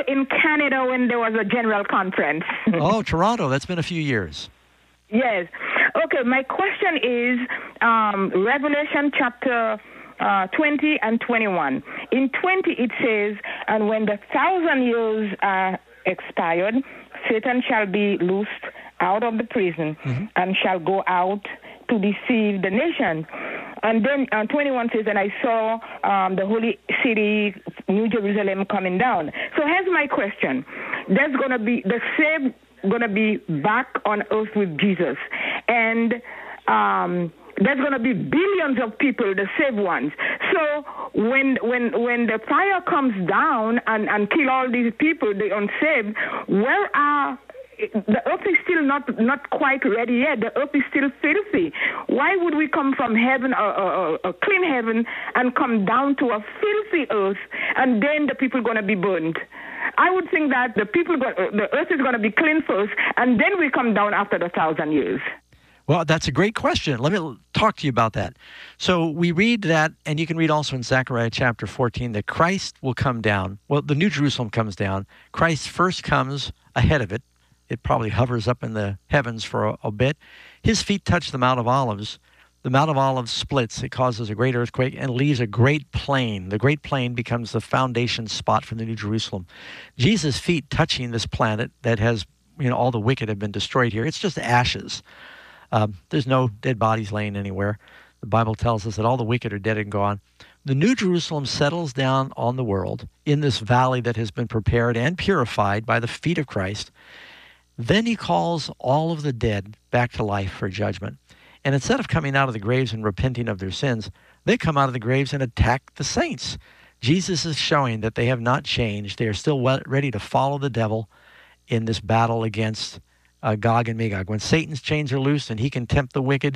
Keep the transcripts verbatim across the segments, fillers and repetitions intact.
you in Canada when there was a general conference? Oh, Toronto. That's been a few years. Yes. Okay, my question is um, Revelation chapter uh, twenty and twenty-one. In twenty it says, and when the thousand years are expired, Satan shall be loosed out of the prison mm-hmm. and shall go out to deceive the nation. And then uh, twenty-one says, and I saw um, the holy city, New Jerusalem, coming down. So here's my question. There's going to be the saved going to be back on earth with Jesus. And um, there's going to be billions of people, the saved ones. So when when when the fire comes down and, and kill all these people, the unsaved, where are... The earth is still not, not quite ready yet. The earth is still filthy. Why would we come from heaven, a, a, a clean heaven, and come down to a filthy earth, and then the people are going to be burned? I would think that the people, go, the earth is going to be clean first, and then we come down after the thousand years. Well, that's a great question. Let me talk to you about that. So we read that, and you can read also in Zechariah chapter fourteen, that Christ will come down. Well, the New Jerusalem comes down. Christ first comes ahead of it. It probably hovers up in the heavens for a, a bit. His feet touch the Mount of Olives. The Mount of Olives splits. It causes a great earthquake and leaves a great plain. The great plain becomes the foundation spot for the New Jerusalem. Jesus' feet touching this planet that has, you know, all the wicked have been destroyed here. It's just ashes. Um, there's no dead bodies laying anywhere. The Bible tells us that all the wicked are dead and gone. The New Jerusalem settles down on the world in this valley that has been prepared and purified by the feet of Christ. Then he calls all of the dead back to life for judgment. And instead of coming out of the graves and repenting of their sins, they come out of the graves and attack the saints. Jesus is showing that they have not changed. They are still ready to follow the devil in this battle against uh, Gog and Magog. When Satan's chains are loosed and he can tempt the wicked,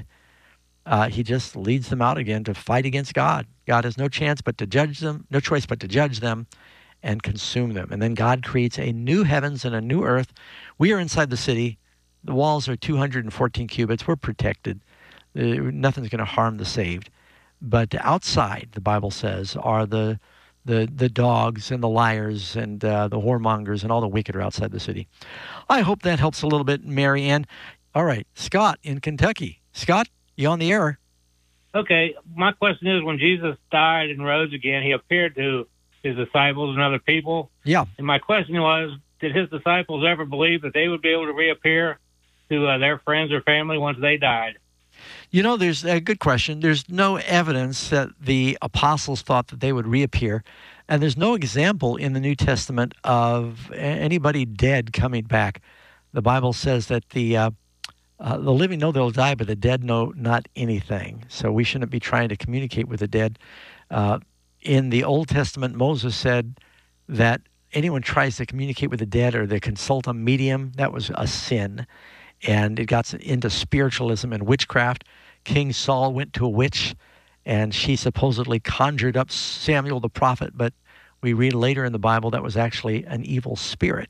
uh, he just leads them out again to fight against God. God has no chance but to judge them, no choice but to judge them and consume them. And then God creates a new heavens and a new earth. We are inside the city. The walls are two hundred fourteen cubits. We're protected. Uh, nothing's going to harm the saved. But outside, the Bible says, are the the the dogs and the liars and uh, the whoremongers and all the wicked are outside the city. I hope that helps a little bit, Mary Ann. All right, Scott in Kentucky. Scott, you on the air? Okay, my question is, when Jesus died and rose again, he appeared to his disciples and other people. Yeah. And my question was, did his disciples ever believe that they would be able to reappear to uh, their friends or family once they died? You know, there's a good question. There's no evidence that the apostles thought that they would reappear, and there's no example in the New Testament of anybody dead coming back. The Bible says that the uh, uh, the living know they'll die, but the dead know not anything. So we shouldn't be trying to communicate with the dead. Uh, in the Old Testament, Moses said that anyone tries to communicate with the dead or they consult a medium, that was a sin. And it got into spiritualism and witchcraft. King Saul went to a witch, and she supposedly conjured up Samuel the prophet, but we read later in the Bible that was actually an evil spirit.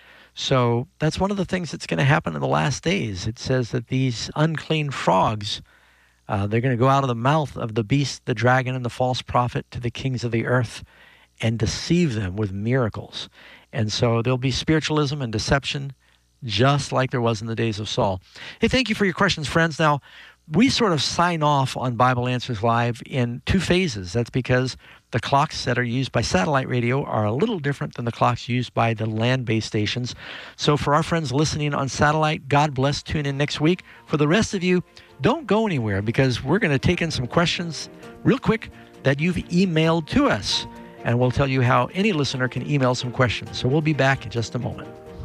So that's one of the things that's going to happen in the last days. It says that these unclean frogs, uh, they're going to go out of the mouth of the beast, the dragon, and the false prophet to the kings of the earth and deceive them with miracles. And so there'll be spiritualism and deception, just like there was in the days of Saul. Hey, thank you for your questions, friends. Now, we sort of sign off on Bible Answers Live in two phases. That's because the clocks that are used by satellite radio are a little different than the clocks used by the land-based stations. So for our friends listening on satellite, God bless. Tune in next week. For the rest of you, don't go anywhere, because we're going to take in some questions real quick that you've emailed to us. And we'll tell you how any listener can email some questions. So we'll be back in just a moment.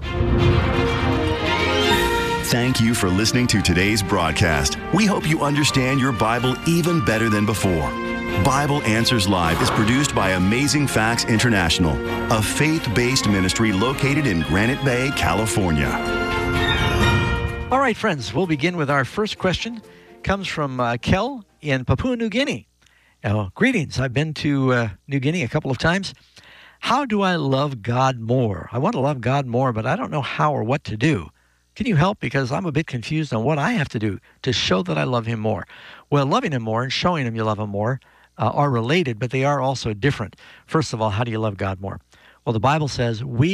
Thank you for listening to today's broadcast. We hope you understand your Bible even better than before. Bible Answers Live is produced by Amazing Facts International, a faith-based ministry located in Granite Bay, California. All right, friends, we'll begin with our first question. It comes from uh, Kel in Papua New Guinea. Now, greetings. I've been to uh, New Guinea a couple of times. How do I love God more? I want to love God more, but I don't know how or what to do. Can you help? Because I'm a bit confused on what I have to do to show that I love him more. Well, loving him more and showing him you love him more uh, are related, but they are also different. First of all, how do you love God more? Well, the Bible says we